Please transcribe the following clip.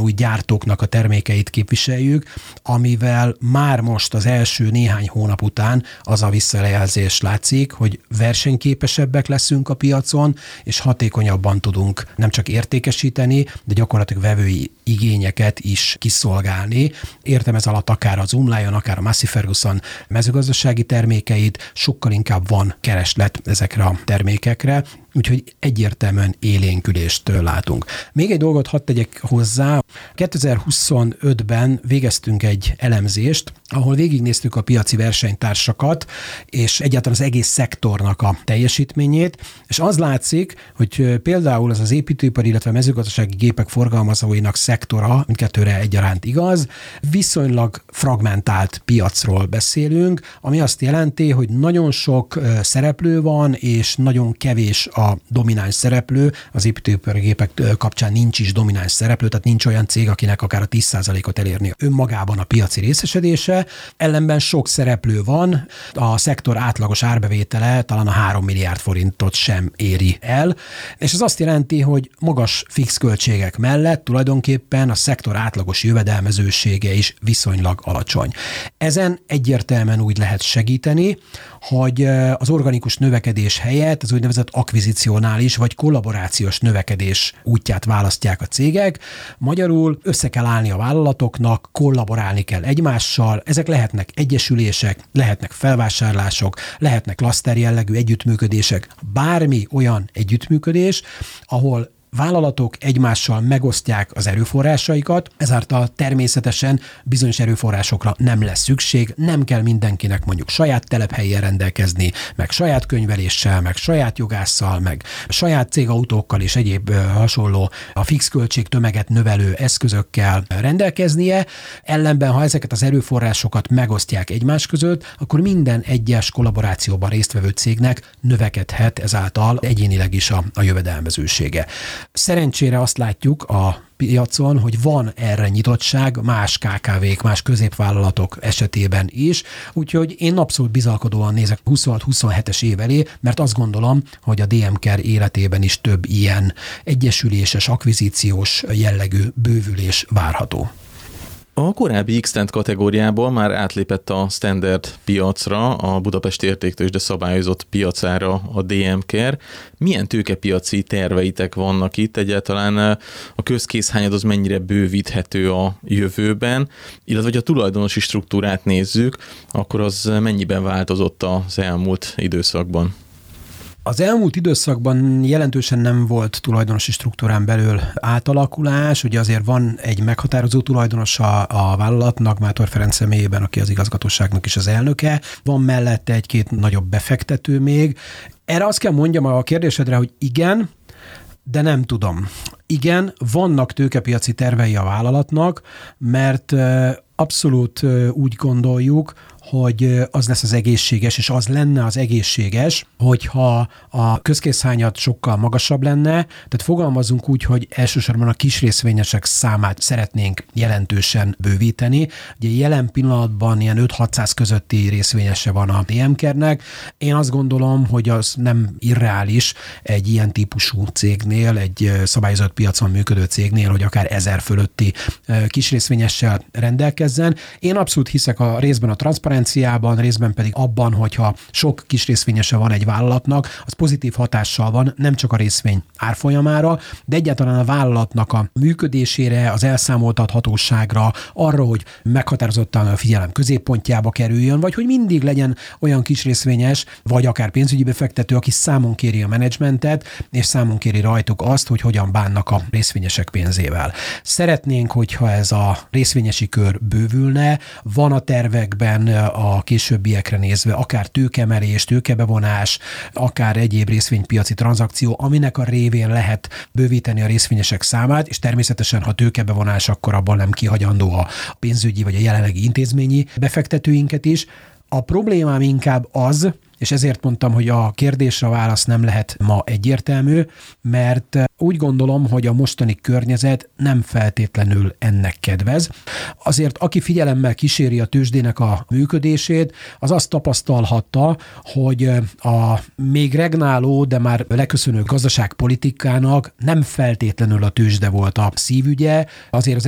új gyártóknak a termékeit képviseljük, amivel már most az első néhány hónap után az a visszajelzés látszik, hogy versenyképesebbek leszünk a piacon, és hatékonyabban tudunk nem csak értékesíteni, de gyakorlatilag vevői igényeket is kiszolgálni. Értem ez alatt akár az Zoomlion, akár a Massey Ferguson mezőgazdasági termékeit, sokkal inkább van kereslet ezekre a termékekre, úgyhogy egyértelműen élénkülést látunk. Még egy dolgot hadd tegyek hozzá. 2025-ben végeztünk egy elemzést, ahol végignéztük a piaci versenytársakat, és egyáltalán az egész szektornak a teljesítményét, és az látszik, hogy például az építőipar, illetve mezőgazdasági gépek forgalmazóinak szektora, mindkettőre egyaránt igaz, viszonylag fragmentált piacról beszélünk, ami azt jelenti, hogy nagyon sok szereplő van, és nagyon kevés a domináns szereplő. Az építőipari gépek kapcsán nincs is domináns szereplő, tehát nincs olyan cég, akinek akár a 10%-ot elérni önmagában a piaci részesedése. Ellenben sok szereplő van, a szektor átlagos árbevétele talán a 3 milliárd forintot sem éri el, és ez azt jelenti, hogy magas fix költségek mellett tulajdonképpen a szektor átlagos jövedelmezősége is viszonylag alacsony. Ezen egyértelműen úgy lehet segíteni, hogy az organikus növekedés helyett az úgynevezett akvizicionális vagy kollaborációs növekedés útját választják a cégek. Magyarul össze kell állni a vállalatoknak, kollaborálni kell egymással, ezek lehetnek egyesülések, lehetnek felvásárlások, lehetnek klaszter jellegű együttműködések, bármi olyan együttműködés, ahol vállalatok egymással megosztják az erőforrásaikat, ezáltal természetesen bizonyos erőforrásokra nem lesz szükség, nem kell mindenkinek mondjuk saját telephelyen rendelkezni, meg saját könyveléssel, meg saját jogásszal, meg saját cégautókkal és egyéb hasonló a fix költség tömeget növelő eszközökkel rendelkeznie. Ellenben, ha ezeket az erőforrásokat megosztják egymás között, akkor minden egyes kollaborációban résztvevő cégnek növekedhet ezáltal egyénileg is a jövedelmezősége. Szerencsére azt látjuk a piacon, hogy van erre nyitottság más KKV-k, más középvállalatok esetében is, úgyhogy én abszolút bizalkodóan nézek 26-27-es év elé, mert azt gondolom, hogy a DM-Care életében is több ilyen egyesüléses, akvizíciós jellegű bővülés várható. A korábbi X-Tent kategóriából már átlépett a standard piacra, a Budapesti Értéktőzsde szabályozott piacára a DM-Care. Milyen tőkepiaci terveitek vannak itt? Egyáltalán a közkészhányad az mennyire bővíthető a jövőben, illetve hogy a tulajdonosi struktúrát nézzük, akkor az mennyiben változott az elmúlt időszakban? Az elmúlt időszakban jelentősen nem volt tulajdonosi struktúrán belül átalakulás, ugye azért van egy meghatározó tulajdonosa a vállalatnak, Mátor Ferenc személyében, aki az igazgatóságnak is az elnöke, van mellette egy-két nagyobb befektető még. Erre azt kell mondjam a kérdésedre, hogy igen, de nem tudom. Igen, vannak tőkepiaci tervei a vállalatnak, mert abszolút úgy gondoljuk, hogy az lesz az egészséges, és az lenne az egészséges, hogyha a közkészhányad sokkal magasabb lenne, tehát fogalmazunk úgy, hogy elsősorban a kis részvényesek számát szeretnénk jelentősen bővíteni. Ugye jelen pillanatban ilyen 5-600 közötti részvényese van a DM-Care-nek. Én azt gondolom, hogy az nem irreális egy ilyen típusú cégnél, egy szabályozott piacon működő cégnél, hogy akár 1000 fölötti kis részvényessel rendelkezzen. Én abszolút hiszek a részben a transzparenciában, részben pedig abban, hogyha sok kis részvényese van egy vállalatnak, az pozitív hatással van nem csak a részvény árfolyamára, de egyáltalán a vállalatnak a működésére, az elszámoltathatóságra, arra, hogy meghatározottan a figyelem középpontjába kerüljön, vagy hogy mindig legyen olyan kis részvényes, vagy akár pénzügyi befektető, aki számon kéri a menedzsmentet, és számon kéri rajtuk azt, hogy hogyan bánnak a részvényesek pénzével. Szeretnénk, hogyha ez a részvényesi kör bővülne, van a tervekben a későbbiekre nézve akár tőkeemelés, tőkebevonás, akár egyéb részvénypiaci tranzakció, aminek a révén lehet bővíteni a részvényesek számát, és természetesen, ha tőkebevonás, akkor abban nem kihagyandó a pénzügyi vagy a jelenlegi intézményi befektetőinket is. A problémám inkább az, és ezért mondtam, hogy a kérdésre a válasz nem lehet ma egyértelmű, mert úgy gondolom, hogy a mostani környezet nem feltétlenül ennek kedvez. Azért, aki figyelemmel kíséri a tőzsdének a működését, az azt tapasztalhatta, hogy a még regnáló, de már leköszönő gazdaságpolitikának nem feltétlenül a tőzsde volt a szívügye. Azért az